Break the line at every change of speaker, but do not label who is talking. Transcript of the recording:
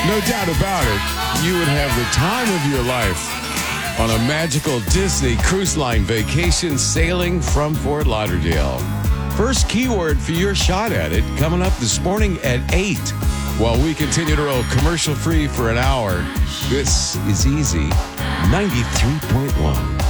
No doubt about it, you would have the time of your life on a magical Disney Cruise Line vacation sailing from Fort Lauderdale. First keyword for your shot at it coming up this morning at 8. While we continue to roll commercial free for an hour, this is Easy 93.1.